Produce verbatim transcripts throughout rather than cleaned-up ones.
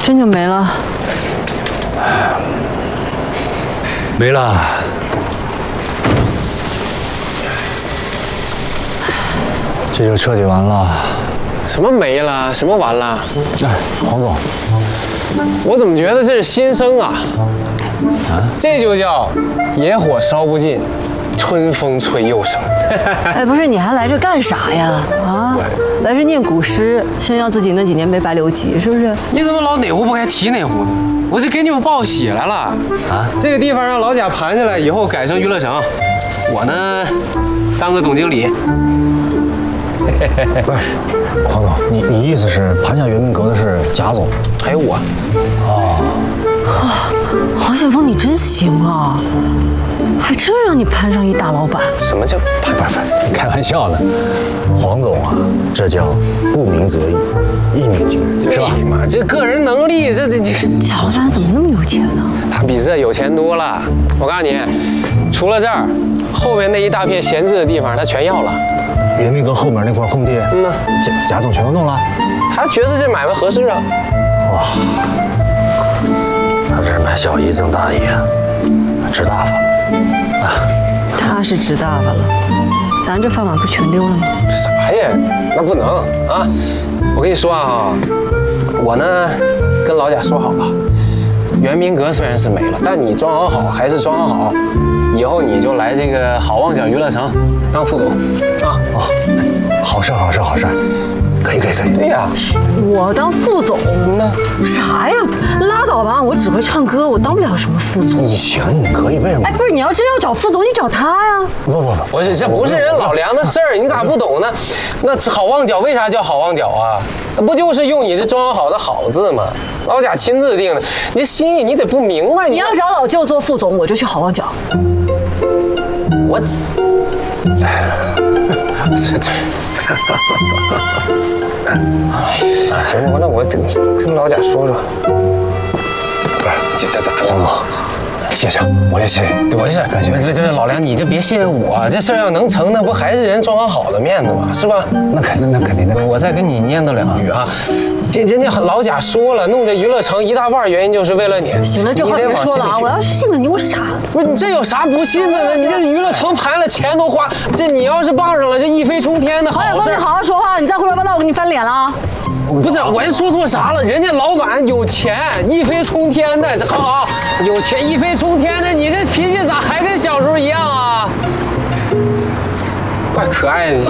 真就没了？ 没了。这就彻底完了。 什么没了？什么完了？ 哎，黄总， 我怎么觉得这是新生啊？ 啊， 这就叫野火烧不尽，春风吹又生。 哎，不是，你还来这干啥呀？啊，来这念古诗，炫耀自己那几年没白留级，是不是？ 你怎么老哪壶不该提哪壶呢？我是给你们报喜来了啊！这个地方让老贾盘下来，以后改成娱乐城，我呢当个总经理。 不是，黄总，你你意思是盘下圆明阁的是贾总， 还有我？ 哦， 哇，黄晓峰你真行啊，还真让你攀上一大老板。 什么叫不不不，开玩笑呢。黄总啊，这叫不鸣则已，一鸣惊人，是吧？ 嘛，这个人能力，这这这， 贾老板怎么那么有钱呢？ 他比这有钱多了。我告诉你，除了这儿，后面那一大片闲置的地方，他全要了。 圆明阁后面那块空地， 嗯呢， 贾贾总全都弄了。 他觉得这买卖合适啊。 哇，他这是买小姨赠大姨啊，值大发啊！ 他是值大发了，咱这饭碗不全丢了吗？ 这啥呀？那不能啊！我跟你说啊，我呢跟老贾说好了，圆明阁虽然是没了，但你装潢好还是装潢好，以后你就来这个好望角娱乐城当副总啊！ 哦，好事好事好事，可以可以可以。 对呀， 我当副总呢？ 啥呀？拉倒吧，我只会唱歌，我当不了什么副总。 你行，你可以，为什么？ 哎，不是，你要真要找副总，你找他呀。 不不不， 不是，这不是人老梁的事儿，你咋不懂呢？那好望角为啥叫好望角啊？那不就是用你这装潢好的好字吗？老贾亲自定的，你这心意你得不明白。 你要找老舅做副总，我就去好望角。 我，这这，行吧，那我跟跟老贾说说。不是，这这咋黄总，谢谢，我也谢谢。 不是，感谢这这老梁，你这别谢谢我，这事儿要能成，那不还是人装潢好的面子吗？是吧？ 那肯定，那肯定的。 我再跟你念叨两句啊，这人家老贾说了，弄这娱乐城一大半原因就是为了你。 行了，这话别说了啊！我要是信了你，我傻子。 不是你这有啥不信的呢？你这娱乐城盘了，钱都花，这你要是傍上了，这一飞冲天的好事。 黄晓峰，你好好说话，你再胡说八道，我给你翻脸了啊！ 不是，我这说错啥了？人家老板有钱，一飞冲天的，这好好有钱一飞冲天的，你这脾气咋还跟小时候一样啊？怪可爱的。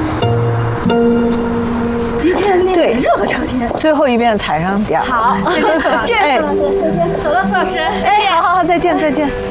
对，最后一遍踩上点儿。 好，谢谢，谢谢，走了，苏老师，哎， 好好好，再见，再见。